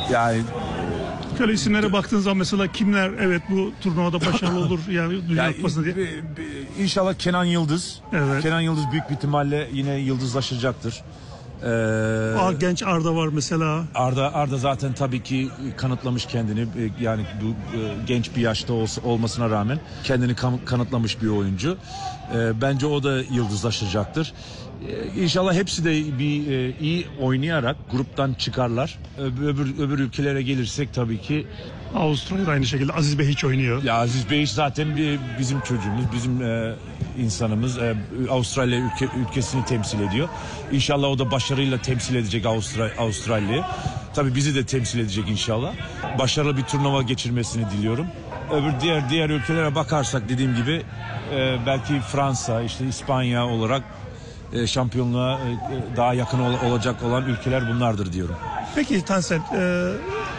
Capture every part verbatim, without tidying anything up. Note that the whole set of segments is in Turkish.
Yani Şöyle isimlere baktığınız zaman mesela kimler evet bu turnuvada başarılı olur yani Dünya yani, Kupası'nda diye. İnşallah Kenan Yıldız. Evet. Kenan Yıldız büyük bir ihtimalle yine yıldızlaşacaktır. Ee, Aa, genç Arda var mesela. Arda Arda zaten tabii ki kanıtlamış kendini, yani bu genç bir yaşta olsa, olmasına rağmen kendini kanıtlamış bir oyuncu. Ee, bence o da yıldızlaşacaktır. Ee, İnşallah hepsi de bir e, iyi oynayarak gruptan çıkarlar. Öbür öbür ülkelere gelirsek tabii ki Avustralya'da aynı şekilde Aziz Bey hiç oynuyor. ya Aziz Bey zaten bir, bizim çocuğumuz, bizim e, insanımız. E, Avustralya ülke, ülkesini temsil ediyor. İnşallah o da başarıyla temsil edecek Avustra, Avustralya'yı. Tabii bizi de temsil edecek inşallah. Başarılı bir turnuva geçirmesini diliyorum. Öbür diğer diğer ülkelere bakarsak dediğim gibi e, belki Fransa, işte İspanya olarak e, şampiyonluğa e, daha yakın ol, olacak olan ülkeler bunlardır diyorum. Peki Tansel, e,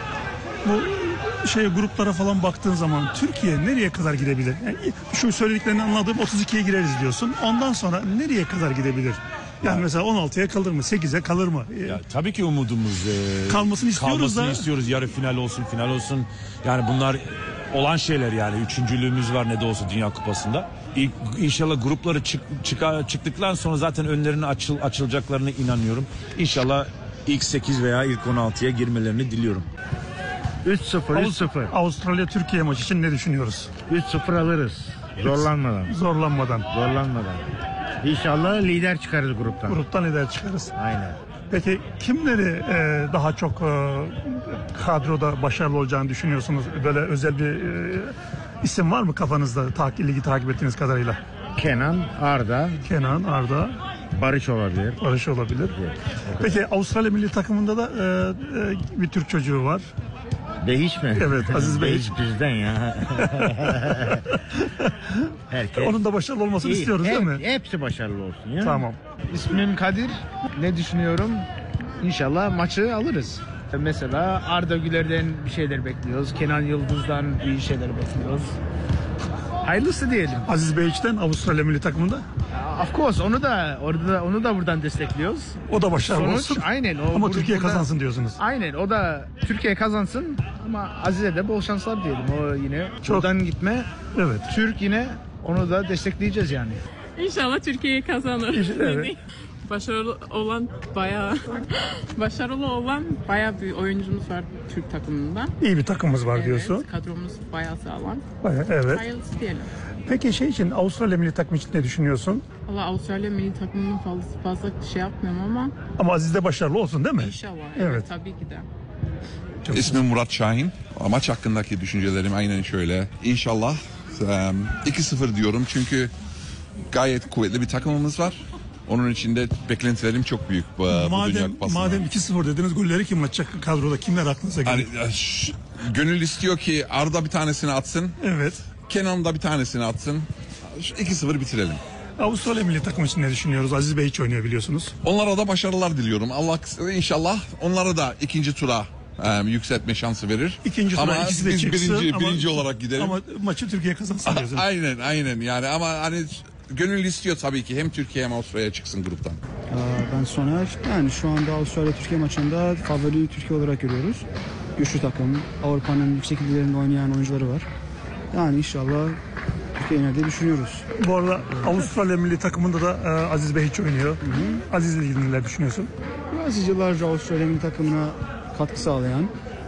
bu şey gruplara falan baktığın zaman Türkiye nereye kadar gidebilir? Yani şu söylediklerini anladığım otuz ikiye gireriz diyorsun. Ondan sonra nereye kadar gidebilir? Yani ya, mesela on altıya kalır mı? sekize kalır mı? Ya, tabii ki umudumuz e, kalmasını istiyoruz kalmasını da. istiyoruz. Yarı final olsun, final olsun. Yani bunlar olan şeyler yani. Üçüncülüğümüz var ne de olsa Dünya Kupası'nda. İlk, inşallah grupları çık, çık, çıktıktan sonra zaten önlerine açıl, açılacaklarına inanıyorum. İnşallah ilk sekiz veya ilk on altıya girmelerini diliyorum. üç sıfır üç sıfır. Avustralya Türkiye maçı için ne düşünüyoruz? üç sıfır alırız. Zorlanmadan. Zorlanmadan. Zorlanmadan. İnşallah lider çıkarız gruptan. Gruptan lider çıkarız. Aynen. Peki kimleri e, daha çok e, kadroda başarılı olacağını düşünüyorsunuz? Böyle özel bir e, isim var mı kafanızda takip, ligi takip ettiğiniz kadarıyla? Kenan, Arda, Kenan, Arda, Barış olabilir. Barış olabilir. Evet. Peki Avustralya milli takımında da e, e, bir Türk çocuğu var. Behiç mi? Evet, Aziz Behiç. Behiç bizden ya. Herkes. Onun da başarılı olmasını İyi, istiyoruz hep, değil mi? Hepsi başarılı olsun ya. Tamam. İsmim Kadir. Ne düşünüyorum? İnşallah maçı alırız. Mesela Arda Güler'den bir şeyler bekliyoruz. Kenan Yıldız'dan bir şeyler bekliyoruz. Hayırlısı diyelim. Aziz Behiç'ten Avustralya milli takımında. Of course onu da orada onu da buradan destekliyoruz. O da başarılı Sonuç, olsun. aynen. O Ama bur- Türkiye burada- kazansın diyorsunuz. Aynen. O da Türkiye kazansın ama Aziz'e de bol şanslar diyelim. O yine Çok- buradan gitme. Evet. Türk yine onu da destekleyeceğiz yani. İnşallah Türkiye kazanır. Evet. Başarılı olan bayağı başarılı olan bayağı bir oyuncumuz var Türk takımında. İyi bir takımımız var Evet, diyorsun. kadromuz bayağı sağlam. Bayağı, evet. Hayırlısı diyelim. Peki şey için Avustralya milli takımı için ne düşünüyorsun? Valla Avustralya milli takımının fazla, fazla şey yapmıyorum ama Ama Aziz de başarılı olsun değil mi? inşallah. Evet. Evet. Tabii ki de. Çok İsmim Murat Şahin. Maç hakkındaki düşüncelerim aynen şöyle. İnşallah um, iki sıfır diyorum çünkü gayet kuvvetli bir takımımız var. Onun için de beklentilerim çok büyük bu, bu Dünya Madem, Kupası'nda. madem iki sıfır dediniz golleri kim atacak kadroda? Kimler aklınıza geliyor? Hani, ş- gönül istiyor ki Arda bir tanesini atsın. Evet. Kenan da bir tanesini atsın. iki sıfır bitirelim. Avustralya milli takımı için ne düşünüyoruz? Aziz Bey hiç oynuyor biliyorsunuz. Onlara da başarılar diliyorum. Allah inşallah onlara da ikinci tura um, yükseltme şansı verir. İkinci tura ama ikisi de biz çıksın. birinci, ama, birinci olarak gidelim. Ama maçı Türkiye kazansın diyorsunuz. Aynen aynen yani ama hani gönül istiyor tabii ki hem Türkiye hem Avustralya çıksın gruptan. Ben Soner. Yani şu anda Avustralya-Türkiye maçında favori Türkiye olarak görüyoruz. Güçlü takım. Avrupa'nın yüksek liglerinde oynayan oyuncuları var. Yani inşallah Türkiye yener diye düşünüyoruz. Bu arada Avustralya milli takımında da e, Aziz Bey hiç oynuyor. Hı hı. Aziz'le ilgili neler düşünüyorsun? Aziz yıllarca Avustralya milli takımına katkı sağlayan.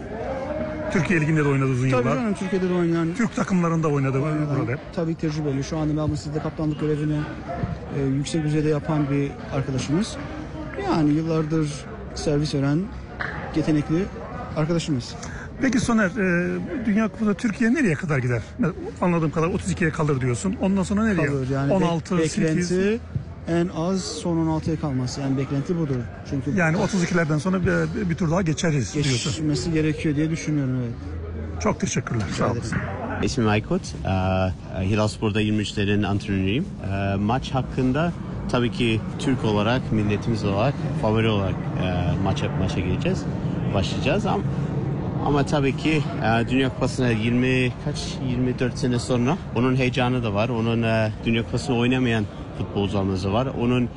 Türkiye Ligi'nde de oynadı uzun Tabii yıllar. canım Türkiye'de de oynayan. Türk takımlarında oynadı burada. Tabii tecrübeli. Şu anda Melbourne City'de kaptanlık görevini e, yüksek düzeyde yapan bir arkadaşımız. Yani yıllardır servis veren yetenekli arkadaşımız. Peki Soner, e, Dünya Kupası'nda Türkiye nereye kadar gider? Anladığım kadar otuz ikiye kalır diyorsun. Ondan sonra nereye? Kalır yani. on altı, Be- sekiz. beklenti en az son on altıya kalması. Yani beklenti budur. Çünkü Yani otuz ikilerden sonra bir, bir tur daha geçeriz diyorsun. geçmesi gerekiyor diye düşünüyorum, evet. Çok teşekkürler. Sağ olasın. İsmim Aykut. Ee, Hilalspor'da yirmi üçlerin antrenörüyüm. Ee, maç hakkında tabii ki Türk olarak, milletimiz olarak, favori olarak e, maça, maça gireceğiz. Başlayacağız ama ama tabii ki e, Dünya Kupası'na yirmi kaç yirmi dört sene sonra onun heyecanı da var. Onun e, Dünya Kupası'nı oynamayan futbolcularımız da var. Onun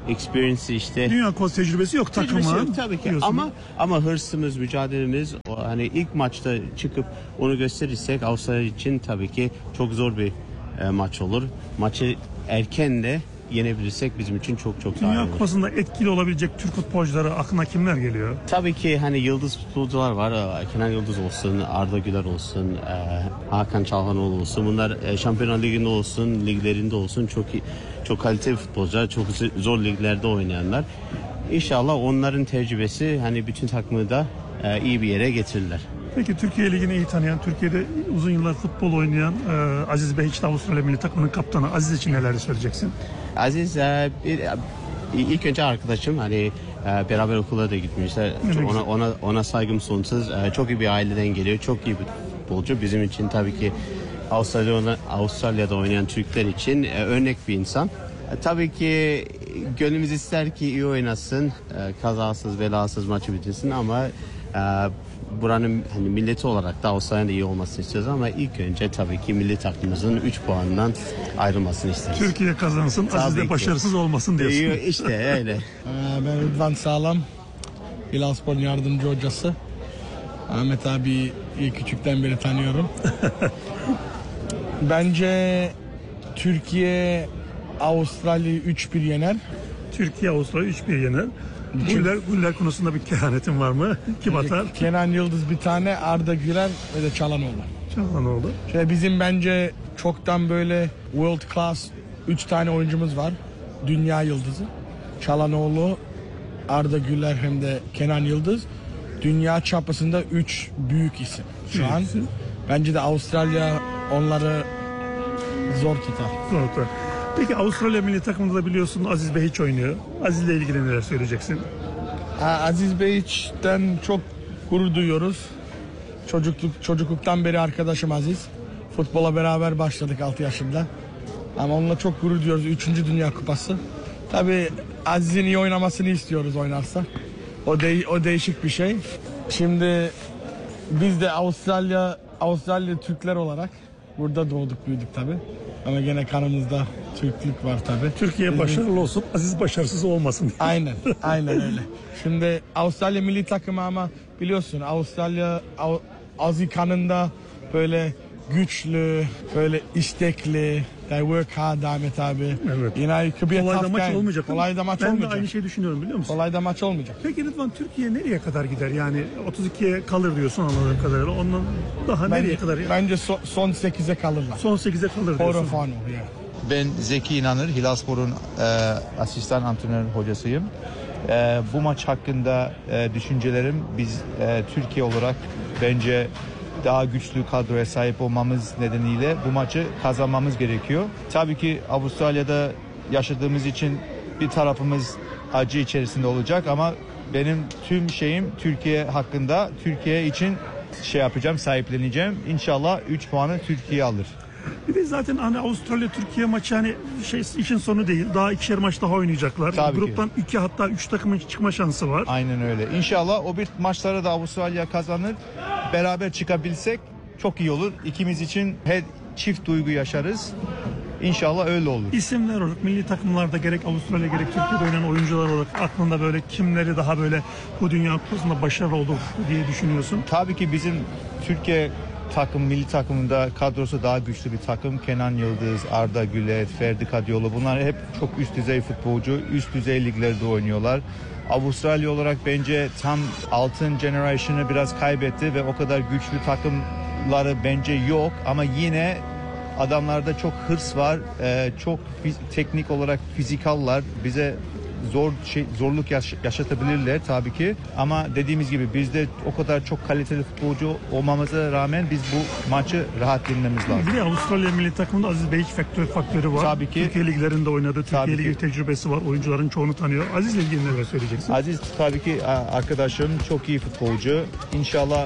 experience işte. Dünya Kupası tecrübesi yok Tecrübesi takıma. yok tabii ki diyorsun. ama ama hırsımız, mücadelemiz o, hani ilk maçta çıkıp onu gösterirsek Avustralya için tabii ki çok zor bir e, maç olur. Maçı erken de yenebilirsek bizim için çok çok daha iyi Dünya olur. Kupası'nda etkili olabilecek Türk futbolcuları aklına kimler geliyor? Tabii ki hani yıldız futbolcular var. Ee, Kenan Yıldız olsun, Arda Güler olsun, e, Hakan Çalhanoğlu olsun. Bunlar e, Şampiyonlar Ligi'nde olsun, liglerinde olsun çok iyi, çok kaliteli futbolcular, çok zor liglerde oynayanlar. İnşallah onların tecrübesi hani bütün takımı da e, iyi bir yere getirirler. Peki Türkiye Ligi'ni iyi tanıyan, Türkiye'de uzun yıllar futbol oynayan e, Aziz Behiç de Avustralya Milli Takımı'nın kaptanı. Aziz için neler söyleyeceksin? Aziz e, bir, e, ilk önce arkadaşım, hani e, beraber okula da gitmişler. Çok- Ona ona ona saygım sonsuz. E, çok iyi bir aileden geliyor. Çok iyi bir futbolcu. Bizim için tabii ki Avustralya'da Avustralya'da oynayan Türkler için e, örnek bir insan. E, tabii ki gönlümüz ister ki iyi oynasın, e, kazasız belasız maçı bitirsin ama e, buranın hani milleti olarak da Avustralya'da iyi olmasını istiyoruz ama ilk önce tabii ki milli takımımızın üç puandan ayrılmasını isteriz. Türkiye kazansın, Aziz Tabii de ki. başarısız olmasın diyorsun. İyi, işte öyle. Ee, Ben Rıdvan Sağlam, Hilalspor'un yardımcı hocası. Ahmet abi iyi küçükten beri tanıyorum. Bence Türkiye Avustralya'yı üç bir yener. Türkiye Avustralya üç bir yener. Güller, Güller konusunda bir kehanetin var mı? Kim atar? Kenan Yıldız bir tane, Arda Güler ve de Çalhanoğlu. Çalhanoğlu. Şöyle bizim bence çoktan böyle world class üç tane oyuncumuz var. Dünya yıldızı. Çalhanoğlu, Arda Güler hem de Kenan Yıldız. Dünya çapısında üç büyük isim şu an. isim. Bence de Avustralya onları zor tutar. Doğru. Peki Avustralya Milli Takımı'nda da biliyorsun Aziz Behiç oynuyor. Aziz'le ilgili neler söyleyeceksin? Ha, Aziz Behiç'ten çok gurur duyuyoruz. Çocukluk çocukluktan beri arkadaşım Aziz. Futbola beraber başladık altı yaşında. Ama onunla çok gurur duyuyoruz. Üçüncü Dünya Kupası. Tabii Aziz'in iyi oynamasını istiyoruz oynarsa. O de, o değişik bir şey. Şimdi biz de Avustralya Avustralya Türkler olarak burada doğduk büyüdük tabii. Ama gene kanımızda Türklük var tabii. Türkiye Bizim- başarılı olsun, Aziz başarısız olmasın. Aynen, aynen öyle. Şimdi Avustralya milli takımı ama biliyorsun Avustralya Av- Azı kanında böyle güçlü, böyle istekli. They work hard Ahmet abi. Evet. You know, it could be a Kolay da tough maç game. olmayacak. Kolay da maç ben olmayacak. de aynı şeyi düşünüyorum biliyor musun? Kolay da maç olmayacak. Peki Rıdvan Türkiye nereye kadar gider? Yani otuz ikiye kalır diyorsun anladığım kadarıyla. Ondan daha nereye Bence, kadar? ya? bence so- son sekize kalırlar. Son sekize kalır Quarter diyorsun. final, yeah. Ben Zeki İnanır, Hilalspor'un e, asistan antrenör hocasıyım. E, bu maç hakkında e, düşüncelerim, biz e, Türkiye olarak bence daha güçlü kadroya sahip olmamız nedeniyle bu maçı kazanmamız gerekiyor. Tabii ki Avustralya'da yaşadığımız için bir tarafımız acı içerisinde olacak ama benim tüm şeyim Türkiye hakkında, Türkiye için şey yapacağım, sahipleneceğim. İnşallah üç puanı Türkiye alır. Bir de zaten hani Avustralya Türkiye maçı hani şey işin sonu değil. Daha ikişer maç daha oynayacaklar. Tabii ki. Gruptan iki hatta üç takımın çıkma şansı var. Aynen öyle. İnşallah o bir maçları da Avustralya kazanır. Beraber çıkabilsek çok iyi olur. İkimiz için her çift duygu yaşarız. İnşallah öyle olur. İsimler olarak milli takımlarda gerek Avustralya gerek Türkiye'de oynayan oyuncular olarak aklında böyle kimleri daha böyle bu Dünya Kupası'nda başarılı olur diye düşünüyorsun? Tabii ki bizim Türkiye takım, milli takımında kadrosu daha güçlü bir takım. Kenan Yıldız, Arda Güler, Ferdi Kadıoğlu, bunlar hep çok üst düzey futbolcu. Üst düzey liglerde oynuyorlar. Avustralya olarak bence tam altın generation'ı biraz kaybetti ve o kadar güçlü takımları bence yok ama yine adamlarda çok hırs var. Ee, çok fiz- teknik olarak fizikallar. Bize zor şey zorluk yaş- yaşatabilirler tabii ki. Ama dediğimiz gibi bizde o kadar çok kaliteli futbolcu olmamıza rağmen biz bu maçı rahat yenmemiz lazım. Bir de Avustralya milli takımında Aziz Behiç faktör, faktörü var. Tabii ki. Türkiye liglerinde oynadı. Türkiye Tabii Ligi ki. tecrübesi var. Oyuncuların çoğunu tanıyor. Aziz'le ilgili neler söyleyeceksin? Aziz tabii ki a- arkadaşım, çok iyi futbolcu. İnşallah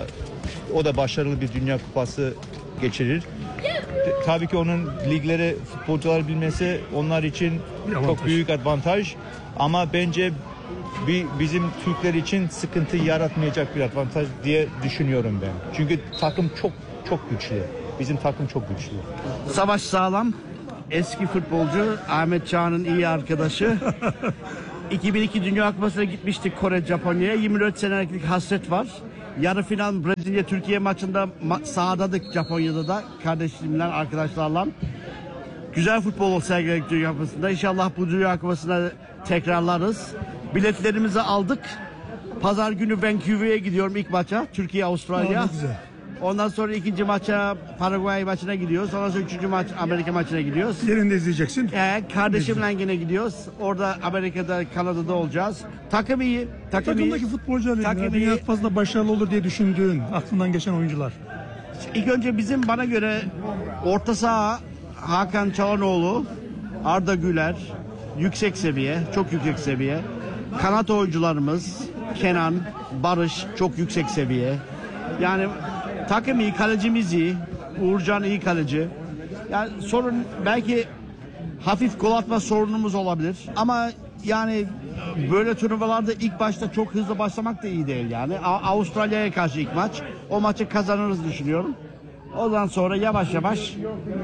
o da başarılı bir Dünya Kupası geçirir. T- Tabii ki onun ligleri futbolcular bilmesi onlar için Bir avantaj. çok büyük avantaj. Ama bence bir bizim Türkler için sıkıntı yaratmayacak bir avantaj diye düşünüyorum ben. Çünkü takım çok çok güçlü. Bizim takım çok güçlü. Savaş Sağlam, eski futbolcu, Ahmet Çağ'ın iyi arkadaşı. iki bin iki Dünya Kupası'na gitmiştik Kore, Japonya'ya. yirmi dört senelik hasret var. Yarı final Brezilya Türkiye maçında ma- sahadadık Japonya'da da kardeşlerimle, arkadaşlarla. Güzel futbol sergiledik Dünya Kupası'nda. İnşallah bu Dünya Kupası'na tekrarlarız. Biletlerimizi aldık. Pazar günü Vancouver'e gidiyorum ilk maça. Türkiye Avustralya. Aa, ne güzel. Ondan sonra ikinci maça Paraguay maçına gidiyoruz. Ondan sonra üçüncü maç Amerika maçına gidiyoruz. Yerinde izleyeceksin. Ee, kardeşimle yine gidiyoruz. Orada Amerika'da, Kanada'da olacağız. Takım iyi. Takım iyi. Takımdaki futbolcular Takım Dünya iyi. Kupası'nda başarılı olur diye düşündüğün, aklından geçen oyuncular. İlk önce bizim bana göre orta saha Hakan Çalhanoğlu, Arda Güler yüksek seviye, çok yüksek seviye. Kanat oyuncularımız Kenan, Barış çok yüksek seviye. Yani takım iyi, kalecimiz iyi. Uğurcan iyi kaleci. Yani sorun belki hafif gol atma sorunumuz olabilir. Ama yani böyle turnuvalarda ilk başta çok hızlı başlamak da iyi değil yani. A- Avustralya'ya karşı ilk maç. O maçı kazanırız düşünüyorum. Ondan sonra yavaş yavaş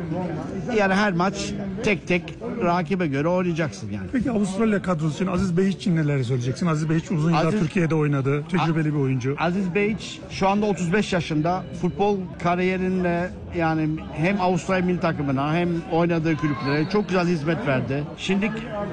yani her maç tek tek rakibe göre oynayacaksın yani. Peki Avustralya kadrosu için Aziz Behiç için neler söyleyeceksin? Aziz Behiç uzun yıllar Aziz- Türkiye'de oynadı. Tecrübeli bir oyuncu. Aziz Behiç şu anda otuz beş yaşında. Futbol kariyerinde yani hem Avustralya milli takımına hem oynadığı kulüplere çok güzel hizmet verdi. Şimdi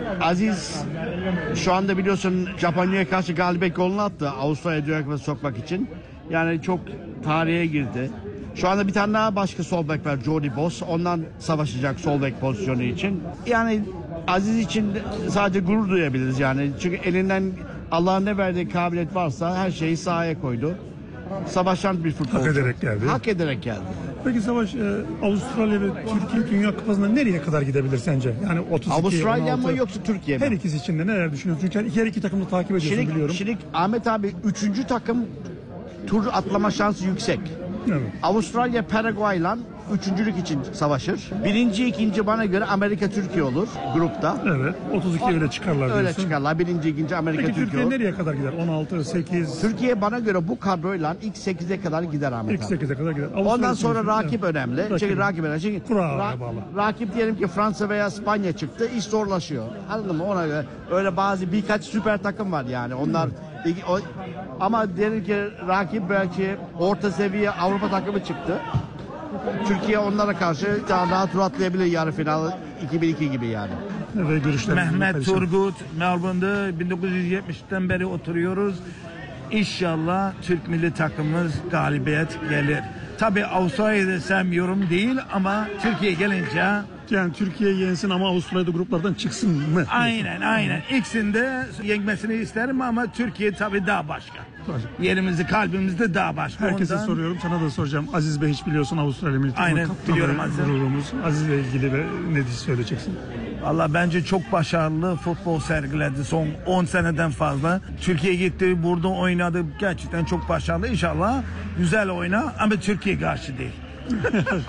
Aziz şu anda biliyorsun Japonya'ya karşı galibiyet golünü attı Avustralya Dünya Kupası'na sokmak için. Yani çok tarihe girdi. Şu anda bir tane daha başka sol bek var, Jordi Boss. Ondan savaşacak sol bek pozisyonu için. Yani Aziz için sadece gurur duyabiliriz yani. Çünkü elinden Allah'ın ne verdiği kabiliyet varsa her şeyi sahaya koydu. Savaşan bir futbolcu. Hak ederek geldi. Hak ederek geldi. Peki Savaş, e, Avustralya ve Türkiye Dünya Kupası'nda nereye kadar gidebilir sence? Yani otuz iki, Avustralya on altı. mı yoksa Türkiye mi? Her ikisi için de neler düşünüyorsun? Çünkü her iki takımı da takip ediyorsun Şimdi, biliyorum. şimdi Ahmet abi üçüncü takım tur atlama şansı yüksek. Evet. Avustralya Paraguay'la üçüncülük için savaşır. Birinci, ikinci bana göre Amerika Türkiye olur grupta. Evet. otuz iki öyle çıkarlar Öyle diyorsun. çıkarlar. Birinci, ikinci Amerika Peki Türkiye Türkiye olur. nereye kadar gider? on altı, sekiz, Türkiye bana göre bu kadroyla ilk sekize kadar gider Ahmet ilk abi. sekize kadar gider. Avustralya Ondan için sonra düşünüyorum. rakip önemli. Rakip. Çünkü rakip önemli. Çünkü Kura'ya bağlı. rakip diyelim ki Fransa veya İspanya çıktı. İş zorlaşıyor. Anladın mı? Ona göre öyle bazı birkaç süper takım var yani. Onlar o, ama diyelim ki rakip belki orta seviye Avrupa takımı çıktı. Türkiye onlara karşı daha rahat tur atlayabilir yarı final iki bin iki gibi yani. Ve görüşlerimizi Mehmet paylaşalım. Turgut, Melbourne'de bin dokuz yüz yetmişten beri oturuyoruz. İnşallah Türk milli takımımız galibiyet gelir. Tabii Avustralya'da sevmiyorum değil ama Türkiye gelince Yani Türkiye yensin ama Avustralya'da gruplardan çıksın mı? aynen aynen. İkisinde yenmesini isterim ama Türkiye tabii daha başka. Yerimizi kalbimizde daha başka. Herkese Ondan- soruyorum. Sana da soracağım. Aziz Bey hiç biliyorsun Avustralya milli takımı Aynen, kaptanı, biliyorum Aziz. gururumuz. Aziz'le ilgili ve ne söyleyeceksin? Valla bence çok başarılı futbol sergiledi son on seneden fazla. Türkiye gitti, burada oynadı. Gerçekten çok başarılı. İnşallah güzel oyna ama Türkiye karşı değil.